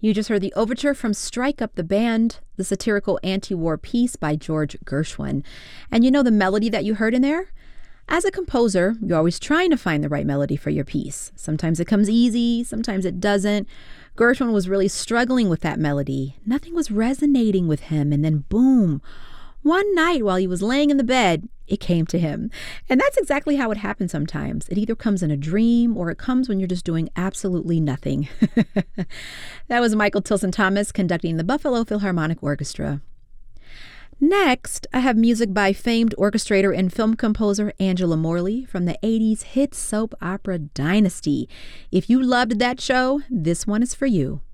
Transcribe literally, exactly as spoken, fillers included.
You just heard the overture from Strike Up the Band, the satirical anti-war piece by George Gershwin. And you know the melody that you heard in there? As a composer, you're always trying to find the right melody for your piece. Sometimes it comes easy, sometimes it doesn't. Gershwin was really struggling with that melody. Nothing was resonating with him, and then boom, one night while he was laying in the bed, it came to him. And that's exactly how it happens sometimes. It either comes in a dream or it comes when you're just doing absolutely nothing. That was Michael Tilson Thomas conducting the Buffalo Philharmonic Orchestra. Next, I have music by famed orchestrator and film composer Angela Morley from the eighties hit soap opera Dynasty. If you loved that show, this one is for you.